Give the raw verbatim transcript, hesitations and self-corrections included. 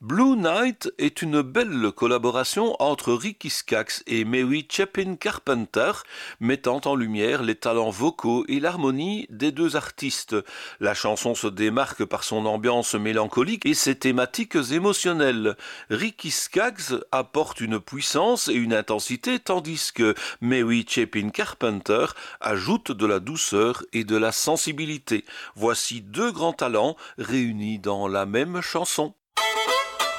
Blue Night est une belle collaboration entre Ricky Skaggs et Mary Chapin Carpenter, mettant en lumière les talents vocaux et l'harmonie des deux artistes. La chanson se démarque par son ambiance mélancolique et ses thématiques émotionnelles. Ricky Skaggs apporte une puissance et une intensité, tandis que Mary Chapin Carpenter ajoute de la douceur et de la sensibilité. Voici deux grands talents réunis dans la même chanson.